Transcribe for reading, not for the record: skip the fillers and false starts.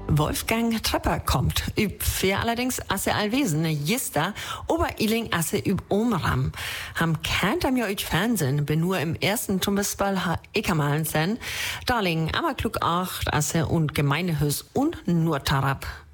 Wolfgang Trepper kommt. Üb für allerdings asse allwesen, Jista, Oberiling asse üb Omram. Ham kennt am ja üt Fernsehen, bin nur im ersten Tumbesball ha ekamalen sen. Darling, aber klug acht asse und Gemeindehüs und nur Tarab.